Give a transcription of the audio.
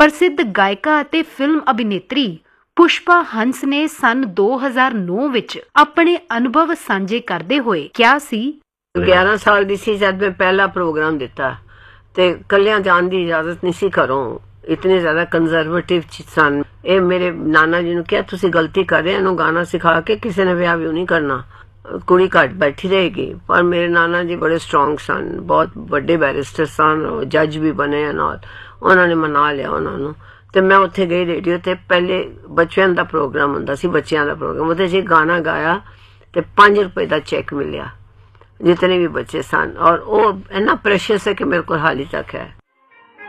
ਪ੍ਰਸਿੱਧ ਗਾਇਕਾ ਅਤੇ ਫਿਲਮ ਅਭਿਨੇਤਰੀ ਪੁਸ਼ਪਾ ਹੰਸ ਨੇ ਸਨ 2009 ਵਿੱਚ ਆਪਣੇ ਅਨੁਭਵ ਸਾਂਝੇ ਕਰਦੇ ਹੋਏ ਕਿਹਾ ਸੀ, 11 ਸਾਲ ਦੀ ਸੀ ਜਦ ਮੈਂ ਪਹਿਲਾ ਪ੍ਰੋਗਰਾਮ ਦਿੱਤਾ ਤੇ ਕੱਲਿਆਂ ਜਾਣ ਦੀ ਇਜਾਜ਼ਤ ਨਹੀਂ ਸੀ ਘਰੋਂ, ਇਤਨੇ ਜ਼ਿਆਦਾ ਕੰਜ਼ਰਵੇਟਿਵ ਸਨ। ਇਹ ਮੇਰੇ ਨਾਨਾ ਜੀ ਨੂੰ ਕਿਹਾ ਤੁਸੀਂ ਗਲਤੀ ਕਰ ਰਹੇ, ਇਹਨੂੰ ਗਾਣਾ ਸਿਖਾ ਕੇ ਕਿਸੇ ਨੇ ਵਿਆਹ ਵੀ ਨਹੀਂ ਕਰਨਾ, ਕੁੜੀ ਘੱਟ ਬੈਠੀ ਰਹੇਗੀ। ਪਰ ਮੇਰੇ ਨਾਨਾ ਜੀ ਬੜੇ ਸਟਰੋਂਗ ਸਨ, ਬਹੁਤ ਵੱਡੇ ਬੈਰਿਸਟਰ ਸਨ, ਜੱਜ ਵੀ ਬਣੇ ਨਾਲ, ਉਹਨਾਂ ਨੇ ਮਨਾ ਲਿਆ ਉਹਨਾਂ ਨੂੰ। ਤੇ ਮੈਂ ਉੱਥੇ ਗਈ ਰੇਡੀਓ ਤੇ, ਪਹਿਲੇ ਬੱਚਿਆਂ ਦਾ ਪ੍ਰੋਗਰਾਮ ਹੁੰਦਾ ਸੀ, ਬੱਚਿਆਂ ਦਾ ਪ੍ਰੋਗਰਾਮ, ਉਹਦੇ 'ਚ ਗਾਣਾ ਗਾਇਆ ਤੇ 5 ਰੁਪਏ ਦਾ ਚੈੱਕ ਮਿਲਿਆ जितने भी बच्चे सन। और वो इतना प्रेशियस है कि मेरे को हाल ही तक है।